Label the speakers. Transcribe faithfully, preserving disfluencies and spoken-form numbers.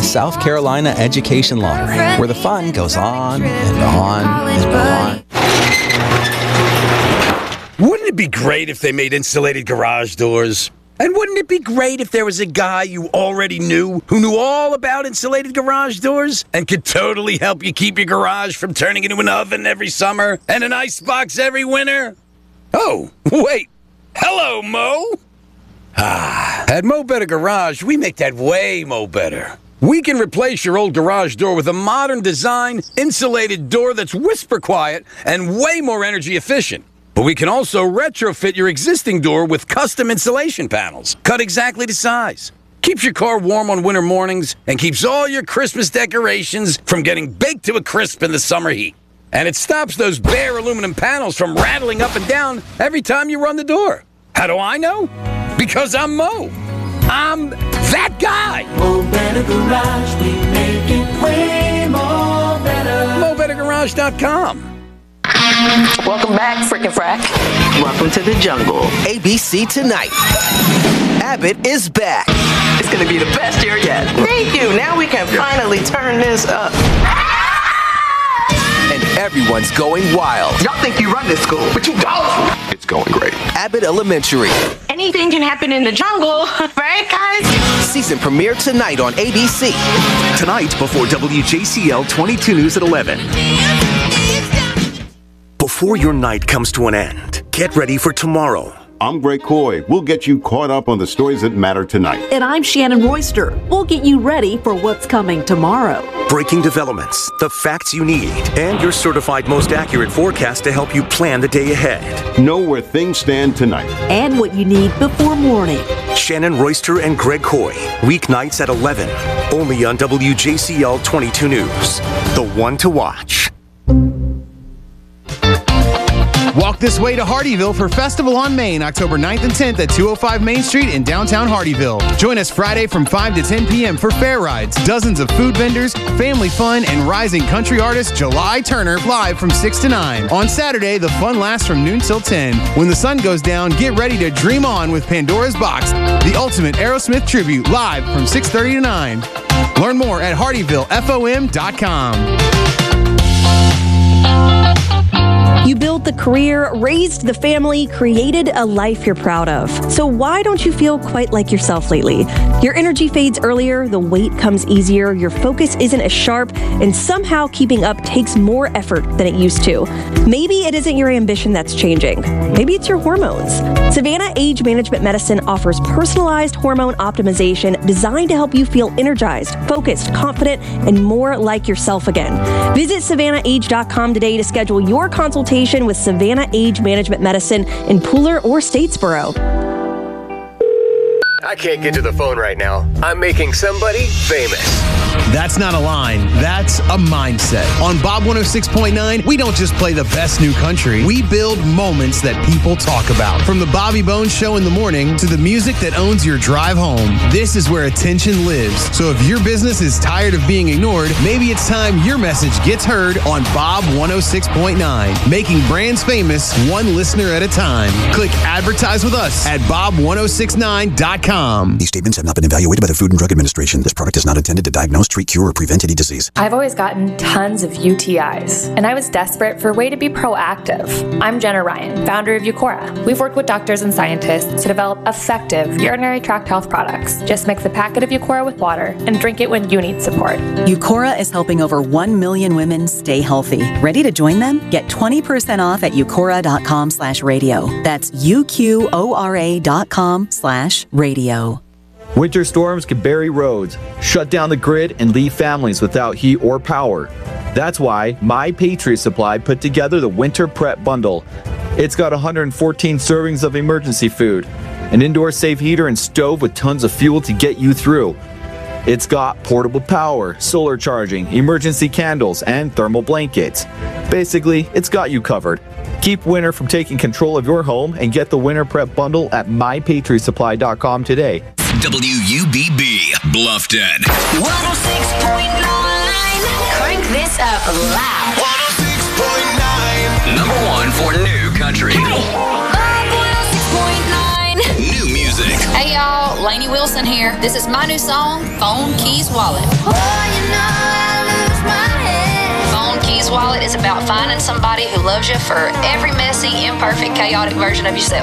Speaker 1: South Carolina Education Lottery, where the fun goes on and on and on.
Speaker 2: Wouldn't it be great if they made insulated garage doors? And wouldn't it be great if there was a guy you already knew who knew all about insulated garage doors and could totally help you keep your garage from turning into an oven every summer and an icebox every winter? Oh, wait. Hello, Mo. Ah, at Mo Better Garage, we make that way Mo Better. We can replace your old garage door with a modern design, insulated door that's whisper quiet and way more energy efficient. But we can also retrofit your existing door with custom insulation panels, cut exactly to size. Keeps your car warm on winter mornings and keeps all your Christmas decorations from getting baked to a crisp in the summer heat. And it stops those bare aluminum panels from rattling up and down every time you run the door. How do I know? Because I'm Mo. I'm that guy.
Speaker 3: Mo Better Garage, we make it way more better.
Speaker 2: Mo Better Garage dot com.
Speaker 4: Welcome back, frickin' frack.
Speaker 5: Welcome to the jungle.
Speaker 6: A B C Tonight. Abbott is back.
Speaker 5: It's gonna be the best year yet. Thank you. Now we can finally turn this up.
Speaker 6: And everyone's going wild.
Speaker 5: Y'all think you run this school, but you don't.
Speaker 7: It's going great.
Speaker 6: Abbott Elementary.
Speaker 5: Anything can happen in the jungle, right, guys?
Speaker 6: Season premiere tonight on A B C.
Speaker 8: Tonight before W J C L twenty-two News at eleven. Before your night comes to an end, get ready for tomorrow.
Speaker 7: I'm Greg Coy. We'll get you caught up on the stories that matter tonight.
Speaker 9: And I'm Shannon Royster. We'll get you ready for what's coming tomorrow.
Speaker 8: Breaking developments, the facts you need, and your certified most accurate forecast to help you plan the day ahead.
Speaker 7: Know where things stand tonight.
Speaker 9: And what you need before morning.
Speaker 8: Shannon Royster and Greg Coy. Weeknights at eleven. Only on W J C L twenty-two News. The one to watch.
Speaker 10: Walk this way to Hardeeville for Festival on Main, October ninth and tenth at two oh five Main Street in downtown Hardeeville. Join us Friday from five to ten p.m. for fair rides, dozens of food vendors, family fun, and rising country artist July Turner live from six to nine. On Saturday, the fun lasts from noon till ten. When the sun goes down, get ready to dream on with Pandora's Box, the ultimate Aerosmith tribute, live from six thirty to nine. Learn more at hardeeville f o m dot com.
Speaker 11: You built the career, raised the family, created a life you're proud of. So why don't you feel quite like yourself lately? Your energy fades earlier, the weight comes easier, your focus isn't as sharp, and somehow keeping up takes more effort than it used to. Maybe it isn't your ambition that's changing. Maybe it's your hormones. Savannah Age Management Medicine offers personalized hormone optimization designed to help you feel energized, focused, confident, and more like yourself again. Visit savannah age dot com today to schedule your consultation with Savannah Age Management Medicine in Pooler or Statesboro.
Speaker 12: I can't get to the phone right now. I'm making somebody famous.
Speaker 10: That's not a line. That's a mindset. On Bob one oh six point nine, we don't just play the best new country. We build moments that people talk about. From the Bobby Bones Show in the morning to the music that owns your drive home, this is where attention lives. So if your business is tired of being ignored, maybe it's time your message gets heard on Bob one oh six point nine. Making brands famous one listener at a time. Click advertise with us at bob ten sixty-nine dot com.
Speaker 13: These statements have not been evaluated by the Food and Drug Administration. This product is not intended to diagnose, treat, cure, or prevent any disease.
Speaker 14: I've always gotten tons of U T Is, and I was desperate for a way to be proactive. I'm Jenna Ryan, founder of Eucora. We've worked with doctors and scientists to develop effective urinary tract health products. Just mix a packet of Eucora with water and drink it when you need support.
Speaker 15: Eucora is helping over one million women stay healthy. Ready to join them? Get twenty percent off at eucora dot com slash radio. That's U Q O R A dot com slash radio.
Speaker 16: Winter storms can bury roads, shut down the grid, and leave families without heat or power. That's why My Patriot Supply put together the Winter Prep Bundle. It's got one hundred fourteen servings of emergency food, an indoor safe heater and stove with tons of fuel to get you through. It's got portable power, solar charging, emergency candles, and thermal blankets. Basically, it's got you covered. Keep winter from taking control of your home and get the Winter Prep Bundle at my patriot supply dot com today.
Speaker 17: W U B B, Bluffton.
Speaker 3: one oh six point nine. Crank this up loud. one oh six point nine.
Speaker 17: Number one for new country.
Speaker 3: Hey. Bob one oh six point nine.
Speaker 17: New music. music.
Speaker 18: Hey y'all, Lainey Wilson here. This is my new song, Phone Keys Wallet. Oh, you know I lose my head. Phone Keys Wallet is about finding somebody who loves you for every messy, imperfect, chaotic version of yourself.